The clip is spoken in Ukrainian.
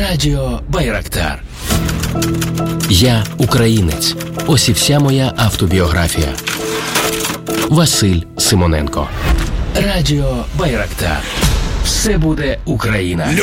Радіо Байрактар. Я українець. Ось і вся моя автобіографія. Василь Симоненко. Радіо Байрактар. Все буде Україна.